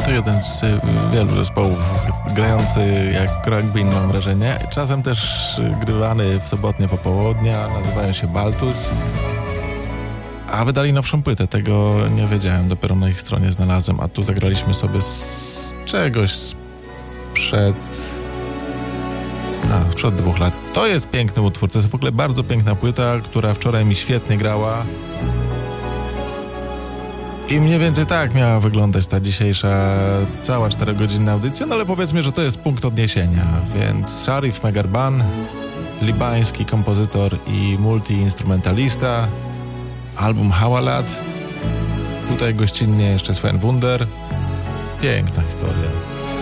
To jeden z wielu zespołów grający jak Crackbean, mam wrażenie. Czasem też grywany w sobotnie popołudnia, nazywają się Baltus. A wydali nowszą płytę, tego nie wiedziałem, dopiero na ich stronie znalazłem, a tu zagraliśmy sobie z czegoś sprzed 2 lat. To jest piękny utwór, to jest w ogóle bardzo piękna płyta, która wczoraj mi świetnie grała. I mniej więcej tak miała wyglądać ta dzisiejsza cała 4-godzinna audycja, no ale powiedzmy, że to jest punkt odniesienia, więc Sharif Megarban, libański kompozytor i multiinstrumentalista, album Hawalat, tutaj gościnnie jeszcze Sven Wunder, piękna historia.